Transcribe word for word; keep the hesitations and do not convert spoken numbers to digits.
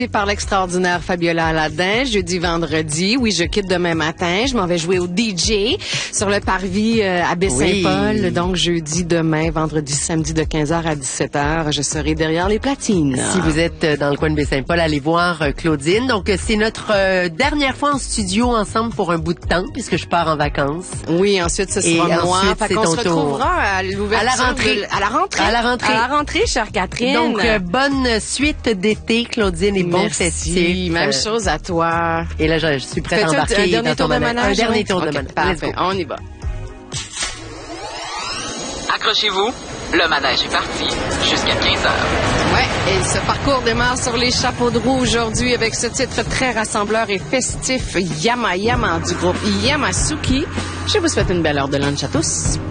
Par l'extraordinaire Fabiola Aladin, jeudi, vendredi. Oui, je quitte demain matin. Je m'en vais jouer au D J sur le parvis euh, à Baie-Saint-Paul. Oui. Donc, jeudi, demain, vendredi, samedi de quinze heures à dix-sept heures. Je serai derrière les platines. Si vous êtes dans le coin de Baie-Saint-Paul, allez voir euh, Claudine. Donc, c'est notre euh, dernière fois en studio ensemble pour un bout de temps, puisque je pars en vacances. Oui, ensuite, ce sera Et moi. ensuite, fait qu'on se retrouvera à l'ouverture. À la rentrée. De, à la rentrée. À la rentrée. À la rentrée, chère Catherine. Donc, euh, bonne suite d'été, Claudine, et bon festif. Même euh, chose à toi. Et là, je, je suis prête à embarquer un dernier tour de manège. Un dernier tour okay, de manège. Parfait, on y va. Accrochez-vous, le manège est parti jusqu'à quinze heures. Ouais, et ce parcours démarre sur les chapeaux de roue aujourd'hui avec ce titre très rassembleur et festif, Yama Yama du groupe Yamasuki. Je vous souhaite une belle heure de lunch à tous.